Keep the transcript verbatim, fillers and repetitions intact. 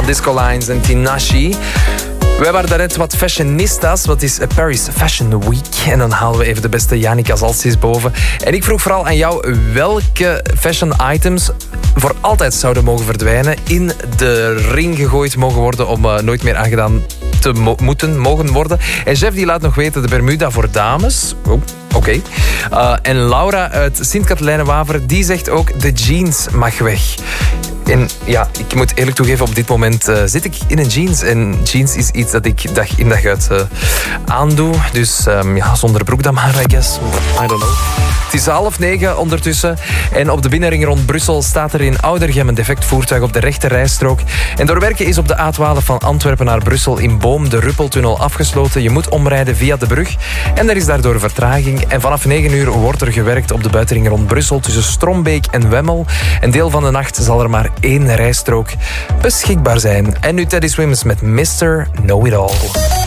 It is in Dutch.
Disco Lines en Tinashe. Wij waren daarnet wat fashionistas, wat is Paris Fashion Week. En dan halen we even de beste Janica Zaltsis boven. En ik vroeg vooral aan jou welke fashion items voor altijd zouden mogen verdwijnen, in de ring gegooid mogen worden om uh, nooit meer aangedaan te mo- moeten, mogen worden. En Jeff die laat nog weten de Bermuda voor dames. Oh, oké. Okay. Uh, en Laura uit Sint-Katelijne-Waver, die zegt ook de jeans mag weg. En ja, ik moet eerlijk toegeven, op dit moment uh, zit ik in een jeans. En jeans is iets dat ik dag in dag uit uh, aandoe. Dus um, ja, zonder broek dan maar, I guess. I don't know. Het is half negen ondertussen. En op de binnenring rond Brussel staat er in Oudergem een defect voertuig op de rechte rijstrook. En door werken is op de A twaalf van Antwerpen naar Brussel in Boom de Ruppeltunnel afgesloten. Je moet omrijden via de brug. En er is daardoor vertraging. En vanaf negen uur wordt er gewerkt op de buitenring rond Brussel tussen Strombeek en Wemmel. Een deel van de nacht zal er maar één rijstrook beschikbaar zijn. En nu Teddy Swims met mister Know It All.